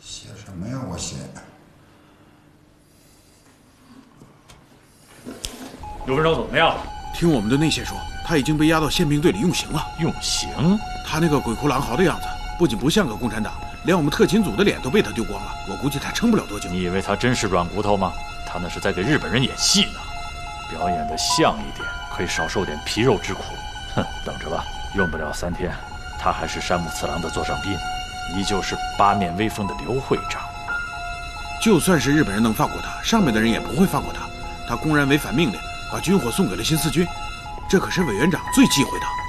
写什么呀？我写。 刘文昭怎么样？ 听我们的内线说，他已经被押到宪兵队里用刑了。 用刑？ 他那个鬼哭狼嚎的样子，不仅不像个共产党，连我们特勤组的脸都被他丢光了。我估计他撑不了多久。 你以为他真是软骨头吗？他那是在给日本人演戏呢，表演的像一点，可以少受点皮肉之苦。哼，等着吧，用不了3天，他还是山木次郎的座上宾，依旧是八面威风的刘会长。 就算是日本人能放过他，上面的人也不会放过他。他公然违反命令，把军火送给了新四军，这可是委员长最忌讳的。